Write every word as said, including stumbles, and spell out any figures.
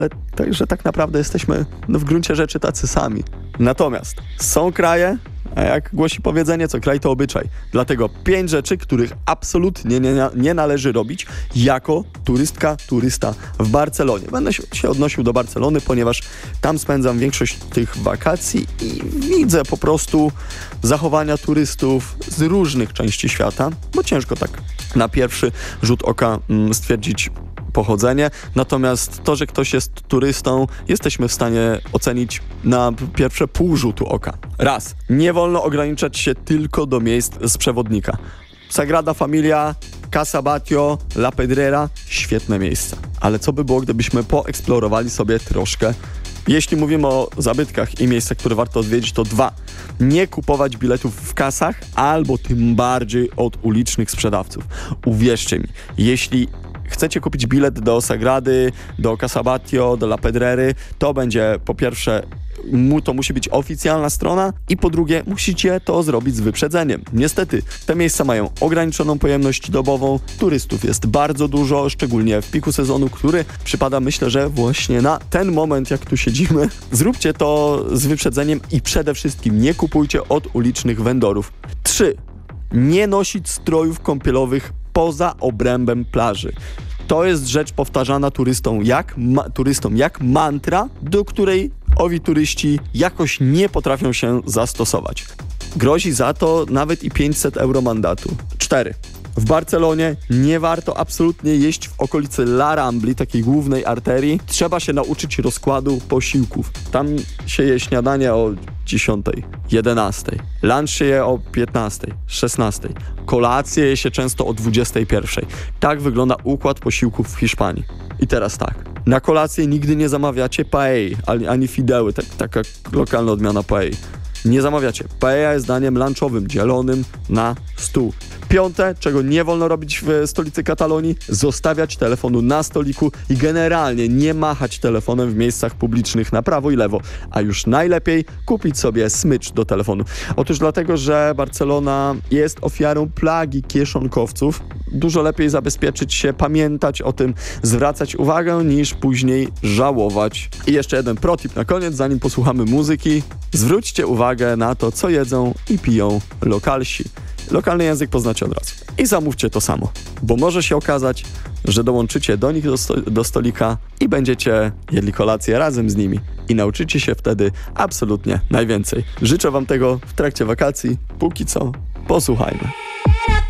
to, że tak naprawdę jesteśmy no, w gruncie rzeczy tacy sami. Natomiast są kraje, a jak głosi powiedzenie, co kraj to obyczaj. Dlatego pięć rzeczy, których absolutnie nie, nie należy robić jako turystka, turysta w Barcelonie. Będę się odnosił do Barcelony, ponieważ tam spędzam większość tych wakacji i widzę po prostu zachowania turystów z różnych części świata, bo ciężko tak na pierwszy rzut oka mm, stwierdzić pochodzenie, natomiast to, że ktoś jest turystą, jesteśmy w stanie ocenić na pierwsze pół rzutu oka. Raz, nie wolno ograniczać się tylko do miejsc z przewodnika. Sagrada Familia, Casa Batlló, La Pedrera, świetne miejsca. Ale co by było, gdybyśmy poeksplorowali sobie troszkę? Jeśli mówimy o zabytkach i miejscach, które warto odwiedzić, to dwa. Nie kupować biletów w kasach, albo tym bardziej od ulicznych sprzedawców. Uwierzcie mi, jeśli chcecie kupić bilet do Sagrady, do Casa Batlló, do La Pedrery, to będzie po pierwsze, mu to musi być oficjalna strona i po drugie musicie to zrobić z wyprzedzeniem. Niestety, te miejsca mają ograniczoną pojemność dobową, turystów jest bardzo dużo, szczególnie w piku sezonu, który przypada, myślę, że właśnie na ten moment, jak tu siedzimy. Zróbcie to z wyprzedzeniem i przede wszystkim nie kupujcie od ulicznych vendorów. trzy. Nie nosić strojów kąpielowych poza obrębem plaży. To jest rzecz powtarzana turystom jak, ma, turystom jak mantra, do której owi turyści jakoś nie potrafią się zastosować. Grozi za to nawet i pięćset euro mandatu. cztery. W Barcelonie nie warto absolutnie jeść w okolicy La Rambli, takiej głównej arterii. Trzeba się nauczyć rozkładu posiłków. Tam się je śniadanie o dziesiątej, jedenastej. Lunch się je o piętnastej, szesnastej. Kolacje je się często o dwudziestej pierwszej. Tak wygląda układ posiłków w Hiszpanii. I teraz tak. Na kolację nigdy nie zamawiacie paei, ani, ani fideły, tak, taka lokalna odmiana paei. Nie zamawiacie. Paella jest daniem lunchowym, dzielonym na stół. Piąte, czego nie wolno robić w stolicy Katalonii, zostawiać telefonu na stoliku i generalnie nie machać telefonem w miejscach publicznych na prawo i lewo, a już najlepiej kupić sobie smycz do telefonu. Otóż dlatego, że Barcelona jest ofiarą plagi kieszonkowców, dużo lepiej zabezpieczyć się, pamiętać o tym, zwracać uwagę, niż później żałować. I jeszcze jeden protip na koniec, zanim posłuchamy muzyki. Zwróćcie uwagę na to, co jedzą i piją lokalsi. Lokalny język poznacie od razu. I zamówcie to samo, bo może się okazać, że dołączycie do nich do, sto- do stolika i będziecie jedli kolację razem z nimi i nauczycie się wtedy absolutnie najwięcej. Życzę wam tego w trakcie wakacji. Póki co, posłuchajmy.